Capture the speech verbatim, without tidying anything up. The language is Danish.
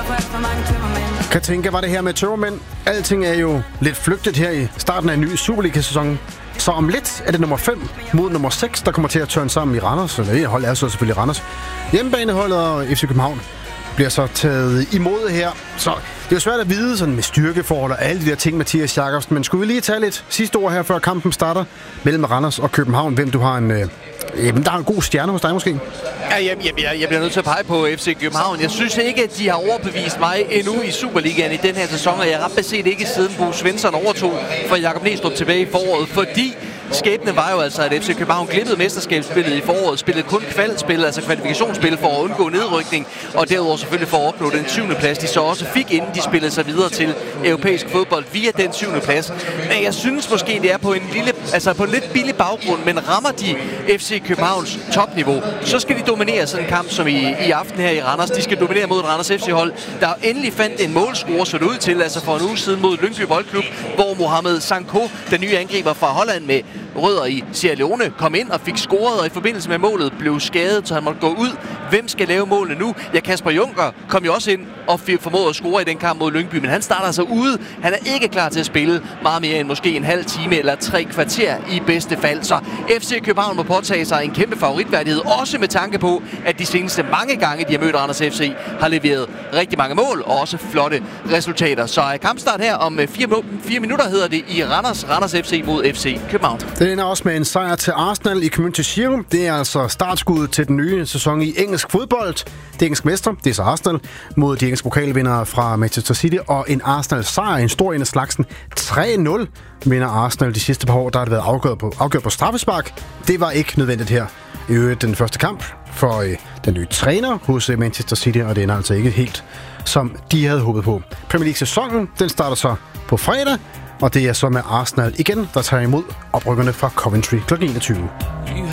Kan tænke, var det her med tømmermænd. Alting er jo lidt flygtigt her i starten af en ny Superliga-sæson. Så om lidt er det nummer fem mod nummer seks, der kommer til at tørne sammen i Randers. Eller det hold er så selvfølgelig Randers. Hjemmebaneholdet og F C København bliver så taget imod her. Så det er jo svært at vide sådan med styrkeforhold og alle de der ting, Mathias Jakobsen. Men skulle vi lige tage lidt sidste ord her, før kampen starter mellem Randers og København? Hvem du har en... Øh, jamen, der er en god stjerne hos dig måske? Ja, jeg, jeg, jeg bliver nødt til at pege på F C København. Jeg synes ikke, at de har overbevist mig endnu i Superligaen i den her sæson, og jeg har ret beset ikke siden Bo Svensson overtog fra Jakob Næstrup tilbage i foråret, fordi skæbnen var jo altså, at F C København glippede mesterskabsspillet i foråret, spillede kun kvalspil, altså kvalifikationsspil for at undgå nedrykning, og derudover selvfølgelig for at opnå den syvende plads, de så også fik, inden de spillede sig videre til europæisk fodbold via den syvende plads. Men jeg synes måske, det er på en lille, altså på en lidt billig baggrund, men rammer de F C Københavns topniveau, så skal de dominere sådan en kamp som i, i aften her i Randers. De skal dominere mod et Randers F C-hold, der endelig fandt en målscore, så det ud til, altså for en uge siden mod Lyngby Boldklub, hvor Mohamed Sanko, den nye angriber fra Holland med rødder i Sierra Leone, kom ind og fik scoret, og i forbindelse med målet blev skadet, så han måtte gå ud. Hvem skal lave målene nu? Ja, Kasper Junker kom jo også ind og formåede at score i den kamp mod Lyngby, men han starter altså ude. Han er ikke klar til at spille meget mere end måske en halv time eller tre kvarter i bedste fald. Så F C København må påtage sig en kæmpe favoritværdighed, også med tanke på, at de seneste mange gange, de har mødt Randers F C, har leveret rigtig mange mål og også flotte resultater. Så kampstart her om fire, fire minutter hedder det i Randers. Randers F C mod F C København. Det ender også med en sejr til Arsenal i Community Shield. Det er altså startskuddet til den nye sæson i engelsk fodbold. Det engelske mester, det er så Arsenal, mod de engelske pokalvindere fra Manchester City. Og en Arsenal-sejr, en stor en af slagsen. tre nul vinder Arsenal de sidste par år, der har det været afgjort på, afgjort på straffespark. Det var ikke nødvendigt her. I øvrigt den første kamp for øh, den nye træner hos øh, Manchester City, og det ender altså ikke helt, som de havde håbet på. Premier League-sæsonen, den starter så på fredag, og det er så med Arsenal igen, der tager imod oprykkerne fra Coventry klokken enogtyve.